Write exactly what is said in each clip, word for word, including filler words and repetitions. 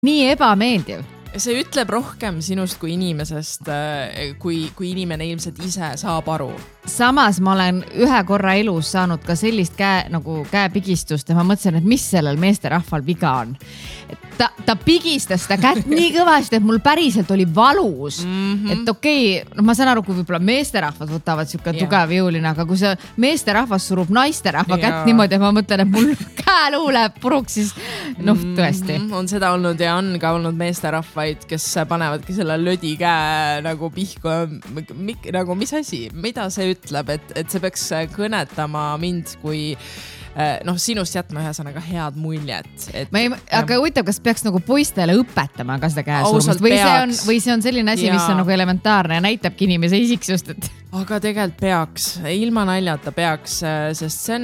nii ebameeldiv. See ütleb rohkem sinust kui inimesest, kui, kui inimene ilmselt ise saab aru. Samas ma olen ühe korra elus saanud ka sellist käe, nagu käepigistust ja ma mõtlesin, et mis sellel meesterahval viga on. Ta, ta pigistas seda kätt nii kõvasti, et mul päriselt oli valus. Mm-hmm. Et okei, okay, no ma saan aru, kui võib-olla meesterahvad võtavad siuke yeah. tugev jõuline, aga kui see meesterahvas surub naisterahva yeah. kätt niimoodi, et ma mõtlen, et mul käeluu läheb puruks, siis noh, tõesti. Mm-hmm. On seda olnud ja on ka olnud meesterahvaid, kes panevadki selle lödi käe nagu pihku. Nagu mis asi, mida see ütleb, et, et see peaks kõnetama mind kui noh, sinust jätma ühesõnaga head muljet. Et, ma ei, aga huvitav, kas peaks nagu poistele õpetama ka seda käesurumist või see on, või see on selline asi, ja. mis on nagu elementaarne ja näitabki inimese isiksust, et... Aga tegelikult peaks, ilma naljata peaks, sest see on,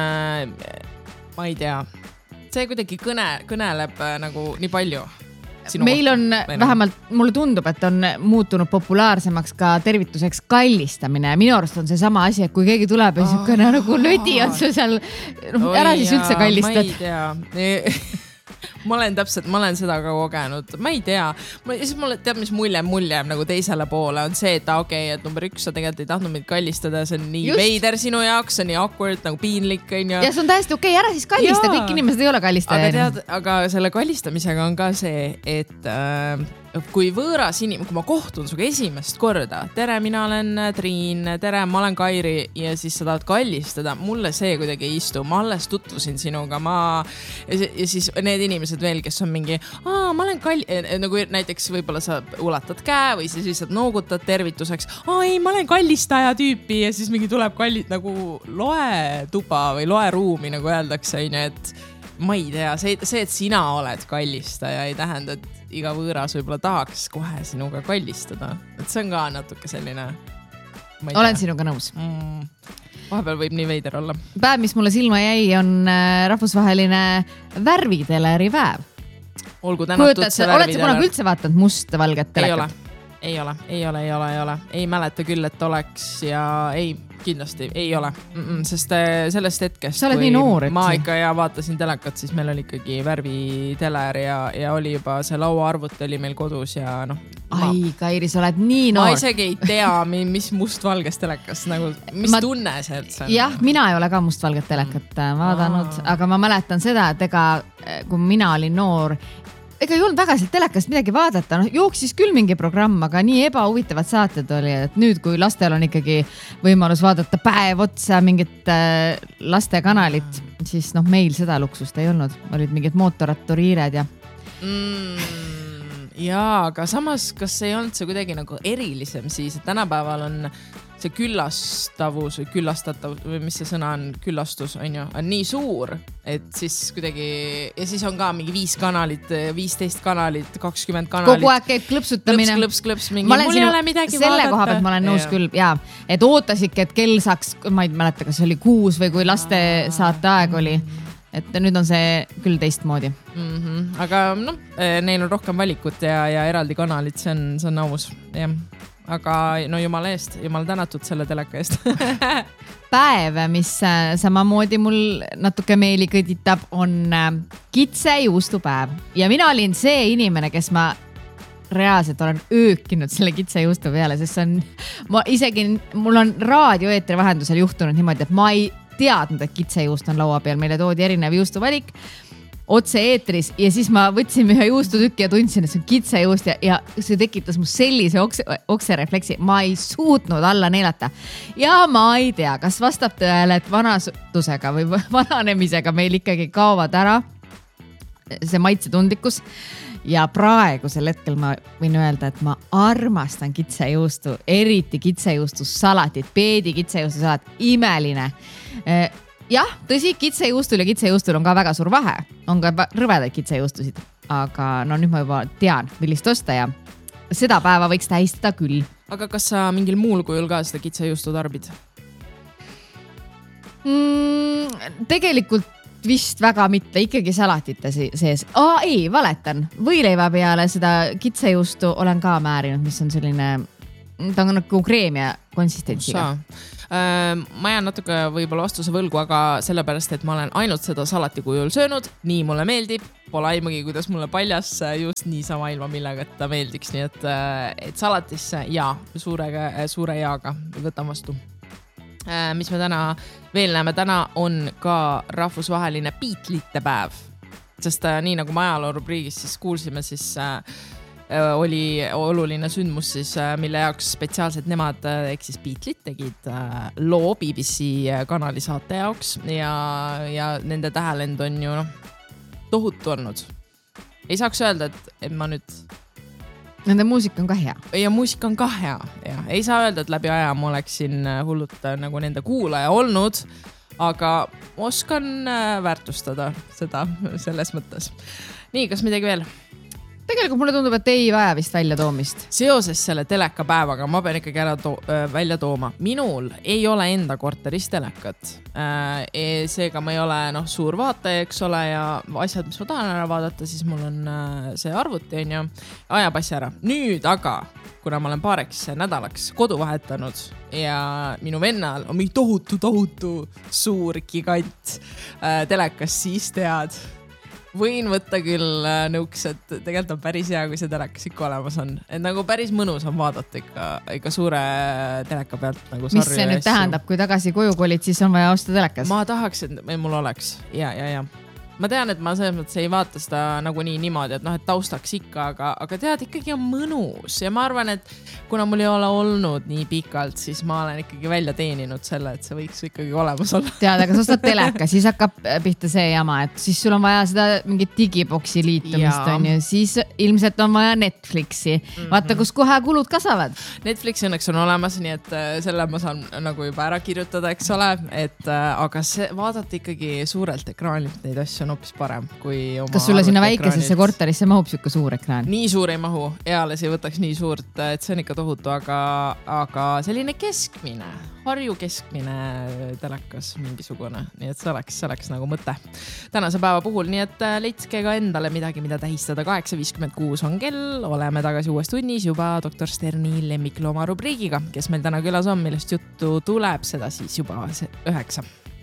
ma ei tea, see kuidagi kõne, kõneleb nagu nii palju. Sinu meil on Meil vähemalt, mulle tundub, et on muutunud populaarsemaks ka tervituseks kallistamine. Minu arust on see sama asi, et kui keegi tuleb ja oh, nagu lödi on sul seal, no, ära siis üldse kallistad. Ma ei tea. Ma olen täpselt, ma olen seda ka kogenud. Ma ei tea. Ma, siis mulle tead, mis mulje mulje nagu teisele poole on see, et okei, okay, et number üks, sa tegelikult ei tahtnud meid kallistada. See on nii Just. veider sinu jaoks, see on nii awkward, nagu piinlik. Ja, ja see on täiesti okei, okay, ära siis kallista. Kõik inimesed ei ole kallistada. Aga, tead, aga selle kallistamisega on ka see, et äh, kui võõras inimene, kui ma kohtun suga esimest korda, tere, mina olen Triin, tere, ma olen Kairi ja siis sa tahad kallistada, mulle see kuidagi ei istu, ma alles tutvusin sinuga, ma ja siis need inimesed veel, kes on mingi, aa, ma olen kall... nagu näiteks võib-olla sa ulatad käe või siis lihtsalt noogutad tervituseks, aa, ei, ma olen kallistaja tüüpi ja siis mingi tuleb kalli... nagu loe tuba või loe ruumi, nagu öeldakse, et ma ei tea, see, see, et sina oled kallistaja ei tähenda, et iga võõras võib-olla tahaks kohe sinuga kallistada. Et see on ka natuke selline... Olen sinuga nõus. Mm, vahepeal võib nii veider olla. Päev, mis mulle silma jäi, on rahvusvaheline värviteleri päev. Olgu tänatud Kujutat, see värviteler. Oled sa kunagi üldse vaatanud must-valget telekat? Ei ole, ei ole, ei ole, ei ole. Ei mäleta küll, et oleks ja ei... Kindlasti ei ole, Mm-mm, sest sellest hetkest, sa oled nii noor, ma ikka ja vaatasin telekat, siis meil oli ikkagi värviteler ja, ja oli juba see lauaarvut oli meil kodus ja noh. Ma, ai, Kairi, sa oled nii noor. Ma isegi ei tea, mis must-valges telekas, nagu, mis ma, tunne see üldse on. Jah, mina ei ole ka must-valget telekat vaadanud, Aa. aga ma mäletan seda, et ega kui mina olin noor, ega ei olnud väga sealt telekast midagi vaadata, no, jooksis küll mingi programm, aga nii ebahuvitavad saated oli, et nüüd, kui lastel on ikkagi võimalus vaadata päev otsa mingit äh, lastekanalit, siis noh, meil seda luksust ei olnud. Olid mingid mootorraturiired ja... Mm, jaa, aga samas, kas ei olnud see kuidagi nagu erilisem siis, et tänapäeval on see küllastavus või küllastatavus või mis see sõna on, küllastus on ju, on nii suur, et siis kuidagi ja siis on ka mingi viis kanalit, viisteist kanalit, kakskümmend kanalit. Kogu aeg käib klõpsutamine. Klõps, klõps, klõps, mingi, mul ei ole midagi selle vaadata. Koha pealt ma olen nõus ja. küll, jaa, et ootasidki, et kell saaks, ma ei mäleta, kas oli kuus või kui laste saate aeg oli, et nüüd on see küll teistmoodi. Mm-hmm. Aga noh, neil on rohkem valikut ja, ja eraldi kanalit, see on, see on aus, jah. Aga no jumala eest, jumala tänatud selle teleka eest. Päev, mis samamoodi mul natuke meeli kõditab, on kitsejuustupäev. Ja mina olin see inimene, kes ma reaalselt olen öökinud selle kitsejuustu peale, sest see on, ma isegi, mul on raadioeetri vahendusel juhtunud niimoodi, et ma ei teadnud, et kitsejuust on laua peal. Meile toodi erinev juustuvalik otse eetris ja siis ma võtsin ühe juustutükki ja tundsin, et see on kitsejuust ja, ja see tekitas mu sellise okse, okserefleksi. Ma ei suutnud alla neelata. Ja ma ei tea, kas vastab tõele, et vanastusega või vananemisega meil ikkagi kaovad ära see maitsetundlikkus. Ja praegusel hetkel ma võin öelda, et ma armastan kitsejuustu, eriti kitsejuustu salatit, peedi kitsejuustu salat, imeline. Jah, tõsi, kitsejuustul ja kitsejuustul on ka väga suur vahe. On ka rõvedaid kitsejuustusid, aga no nüüd ma juba tean, millist osta ja seda päeva võiks tähistada küll. Aga kas sa mingil muul kujul ka seda kitsejuustu tarbid? Mm, tegelikult vist väga mitte, ikkagi salatite sees. Aa, ei, valetan. Võileiva peale seda kitsejuustu olen ka määrinud, mis on selline, ta on nagu kreemia konsistentsiga. ma jään natuke võib-olla vastuse võlgu, aga sellepärast, et ma olen ainult seda salati kujul söönud, nii mulle meeldib, pole aimugi, kuidas mulle paljas just niisama ilma millega, et ta meeldiks, nii et, et salatisse ja suure, suure jaaga võtan vastu. Mis me täna veel näeme, täna on ka rahvusvaheline piitlite päev, sest nii nagu ma ajaloo rubriigis siis kuulsime, siis oli oluline sündmus, siis, mille jaoks spetsiaalselt nemad ehk siis Beatlit tegid loo B B C kanali saate jaoks ja, ja nende tähelend on ju noh, tohutu olnud. Ei saaks öelda, et, et ma nüüd... Nende muusika on ka hea. Ja muusika on ka hea. Ja. Ei saa öelda, et läbi aja ma oleksin hullut nagu nende kuulaja olnud, aga oskan väärtustada seda selles mõttes. Nii, kas midagi veel? Tegelikult mulle tundub, et ei vaja vist välja toomist. Seoses selle telekapäevaga ma pean ikkagi ära to- välja tooma. Minul ei ole enda korteris telekat. Seega ma ei ole noh, suur vaataja, eks ole, ja asjad, mis ma tahan ära vaadata, siis mul on see arvuti on ju, ajab asja ära. Nüüd aga, kuna ma olen paareks nädalaks kodu vahetanud ja minu vennal on mingi tohutu, tohutu suur gigant telekas, siis tead, võin võtta küll nõuks, et tegelikult on päris hea, kui see telekas ikka olemas on. Et nagu päris mõnus on vaadata ikka, ikka suure teleka pealt. Nagu mis see nüüd tähendab, kui tagasi koju kolid, siis on vaja osta telekas? Ma tahaks, et mul oleks. Ja, ja, ja. Ma tean, et ma selles mõttes ei vaata seda nagu nii niimoodi, et noh, et taustaks ikka, aga, aga tead, ikkagi on mõnus. Ja ma arvan, et kuna mul ei ole olnud nii pikalt, siis ma olen ikkagi välja teeninud selle, et see võiks ikkagi olemas olla. Tead, aga sa ostad teleka, siis hakkab pihta see jama, et siis sul on vaja seda mingit digiboksi liitumist, on ju. Siis ilmselt on vaja Netflixi. Mm-hmm. Vaata, kus kohe kulud kasvavad. Netflix õnneks on olemas, nii et selle ma saan nagu juba ära kirjutada, eks ole. Et, aga see, vaadata ikkagi suurelt ekraanilt neid asju on hoopis parem kui oma... Kas sulle sinna väikesesse korterisse mahub siuke suur ekraan? Nii suur ei mahu, eales ei võtaks nii suurt, et see on ikka tohutu, aga, aga selline keskmine, Harju keskmine telekas mingisugune, nii et see oleks, see oleks nagu mõte tänase päeva puhul, nii et leidske ka endale midagi, mida tähistada. kaheksa viiskümmend kuus on kell, oleme tagasi uues tunnis juba doktor Sterni lemmiklooma rubriigiga, kes meil täna külas on, millest juttu tuleb, seda siis juba üheksa.